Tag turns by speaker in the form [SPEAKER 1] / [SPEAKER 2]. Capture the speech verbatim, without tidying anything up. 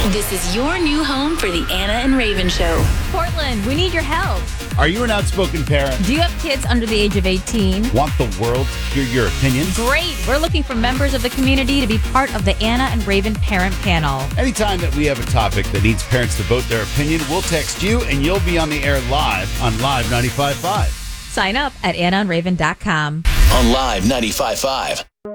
[SPEAKER 1] This is your new home for the Anna and Raven Show.
[SPEAKER 2] Portland, we need your help.
[SPEAKER 3] Are you an outspoken parent?
[SPEAKER 2] Do you have kids under the age of eighteen?
[SPEAKER 3] Want the world to hear your opinions?
[SPEAKER 2] Great. We're looking for members of the community to be part of the Anna and Raven Parent Panel.
[SPEAKER 3] Anytime that we have a topic that needs parents to vote their opinion, we'll text you and you'll be on the air live on Live ninety-five point five.
[SPEAKER 2] Sign up at anna and raven dot com.
[SPEAKER 4] On Live ninety-five point five.